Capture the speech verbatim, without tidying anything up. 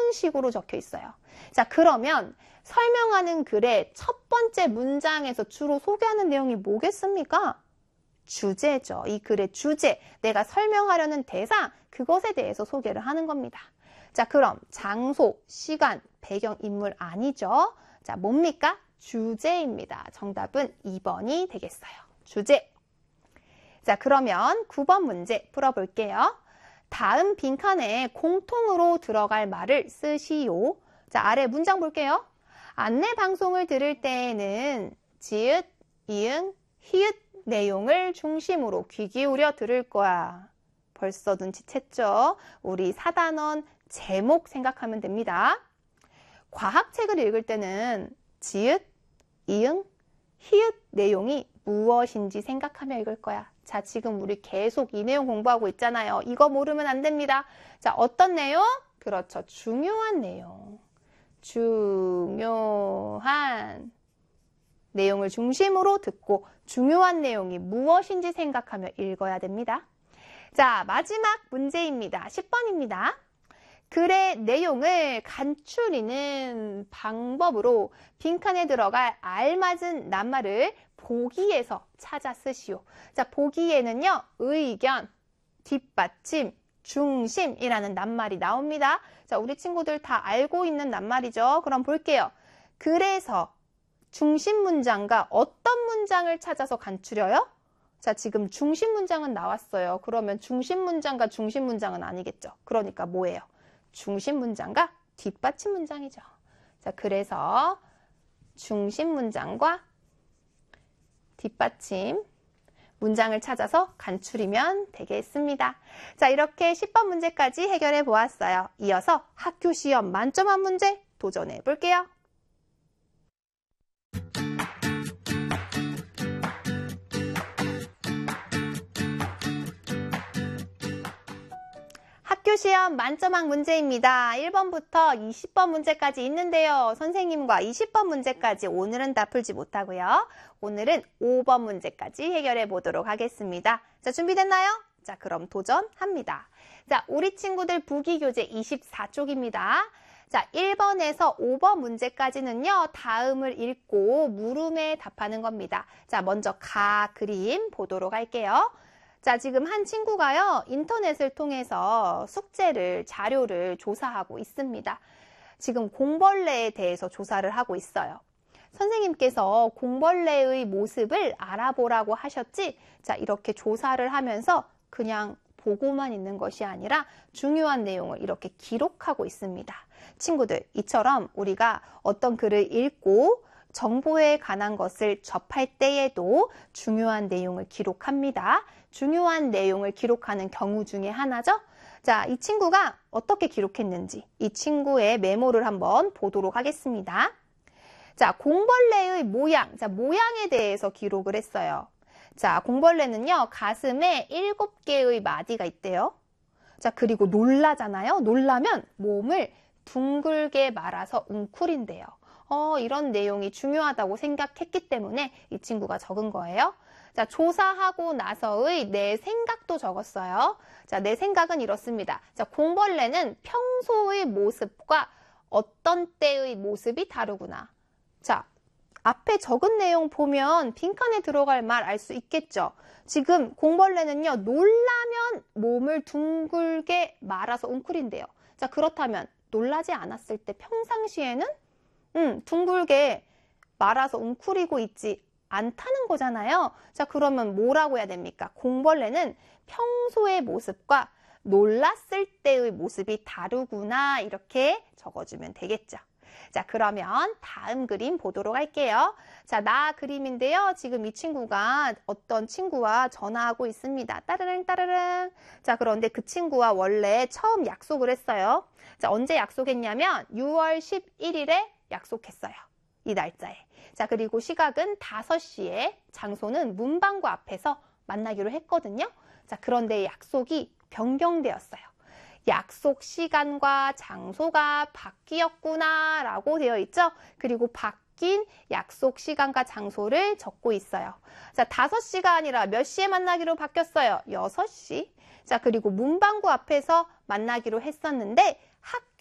형식으로 적혀 있어요. 자, 그러면 설명하는 글의 첫 번째 문장에서 주로 소개하는 내용이 뭐겠습니까? 주제죠. 이 글의 주제, 내가 설명하려는 대상, 그것에 대해서 소개를 하는 겁니다. 자, 그럼 장소, 시간, 배경, 인물 아니죠? 자, 뭡니까? 주제입니다. 정답은 이 번이 되겠어요. 주제. 자, 그러면 구 번 문제 풀어볼게요. 다음 빈칸에 공통으로 들어갈 말을 쓰시오. 자, 아래 문장 볼게요. 안내 방송을 들을 때에는 지읒, 이응, 히읗 내용을 중심으로 귀 기울여 들을 거야. 벌써 눈치챘죠? 우리 사 단원 제목 생각하면 됩니다. 과학책을 읽을 때는 지읒, 이응, 히읗 내용이 무엇인지 생각하며 읽을 거야. 자, 지금 우리 계속 이 내용 공부하고 있잖아요. 이거 모르면 안 됩니다. 자, 어떤 내용? 그렇죠. 중요한 내용. 중요한 내용을 중심으로 듣고 중요한 내용이 무엇인지 생각하며 읽어야 됩니다. 자, 마지막 문제입니다. 십 번입니다. 글의 내용을 간추리는 방법으로 빈칸에 들어갈 알맞은 낱말을 보기에서 찾아 쓰시오. 자, 보기에는요, 의견, 뒷받침, 중심이라는 낱말이 나옵니다. 자, 우리 친구들 다 알고 있는 낱말이죠. 그럼 볼게요. 그래서 중심 문장과 어떤 문장을 찾아서 간추려요? 자, 지금 중심 문장은 나왔어요. 그러면 중심 문장과 중심 문장은 아니겠죠. 그러니까 뭐예요? 중심 문장과 뒷받침 문장이죠. 자, 그래서 중심 문장과 뒷받침 문장을 찾아서 간추리면 되겠습니다. 자, 이렇게 십 번 문제까지 해결해 보았어요. 이어서 학교 시험 만점한 문제 도전해 볼게요. 학교 시험 만점학 문제입니다. 일 번부터 이십 번 문제까지 있는데요. 선생님과 이십 번 문제까지 오늘은 다 풀지 못하고요. 오늘은 오 번 문제까지 해결해 보도록 하겠습니다. 자, 준비됐나요? 자, 그럼 도전합니다. 자, 우리 친구들 부기교재 이십사 쪽입니다. 자, 일 번에서 오 번 문제까지는요, 다음을 읽고 물음에 답하는 겁니다. 자, 먼저 가 그림 보도록 할게요. 자, 지금 한 친구가요, 인터넷을 통해서 숙제를, 자료를 조사하고 있습니다. 지금 공벌레에 대해서 조사를 하고 있어요. 선생님께서 공벌레의 모습을 알아보라고 하셨지, 자, 이렇게 조사를 하면서 그냥 보고만 있는 것이 아니라 중요한 내용을 이렇게 기록하고 있습니다. 친구들, 이처럼 우리가 어떤 글을 읽고 정보에 관한 것을 접할 때에도 중요한 내용을 기록합니다. 중요한 내용을 기록하는 경우 중에 하나죠. 자, 이 친구가 어떻게 기록했는지 이 친구의 메모를 한번 보도록 하겠습니다. 자, 공벌레의 모양, 자, 모양에 대해서 기록을 했어요. 자, 공벌레는요, 가슴에 일곱 개의 마디가 있대요. 자, 그리고 놀라잖아요. 놀라면 몸을 둥글게 말아서 웅크린대요. 어, 이런 내용이 중요하다고 생각했기 때문에 이 친구가 적은 거예요. 자, 조사하고 나서의 내 생각도 적었어요. 자, 내 생각은 이렇습니다. 자, 공벌레는 평소의 모습과 어떤 때의 모습이 다르구나. 자, 앞에 적은 내용 보면 빈칸에 들어갈 말 알 수 있겠죠. 지금 공벌레는요, 놀라면 몸을 둥글게 말아서 웅크린대요. 자, 그렇다면 놀라지 않았을 때 평상시에는 음, 둥글게 말아서 웅크리고 있지 않다는 거잖아요. 자, 그러면 뭐라고 해야 됩니까? 공벌레는 평소의 모습과 놀랐을 때의 모습이 다르구나, 이렇게 적어주면 되겠죠. 자, 그러면 다음 그림 보도록 할게요. 자, 나 그림인데요. 지금 이 친구가 어떤 친구와 전화하고 있습니다. 따르릉 따르릉. 자, 그런데 그 친구와 원래 처음 약속을 했어요. 자, 언제 약속했냐면 유월 십일일에 약속했어요. 이 날짜에. 자, 그리고 시각은 다섯 시에, 장소는 문방구 앞에서 만나기로 했거든요. 자, 그런데 약속이 변경되었어요. 약속 시간과 장소가 바뀌었구나 라고 되어 있죠. 그리고 바뀐 약속 시간과 장소를 적고 있어요. 자, 다섯 시가 아니라 몇 시에 만나기로 바뀌었어요? 여섯 시. 자, 그리고 문방구 앞에서 만나기로 했었는데